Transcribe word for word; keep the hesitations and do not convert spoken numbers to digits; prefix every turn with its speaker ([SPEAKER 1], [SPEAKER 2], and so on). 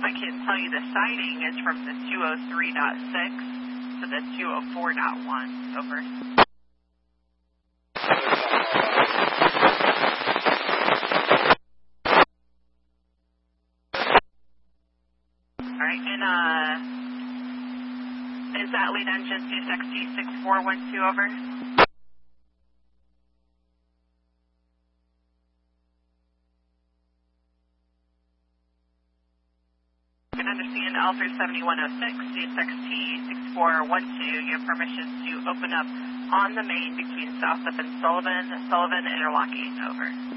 [SPEAKER 1] I can tell you the sighting is from the two oh three point six to the two oh four point one. Over. All right, and uh, is that lead engine two six six four one two over? You can understand L three seventy-one oh six, two six six four one two. You have permission to open up on the main between South and Sullivan, Sullivan interlocking. Over.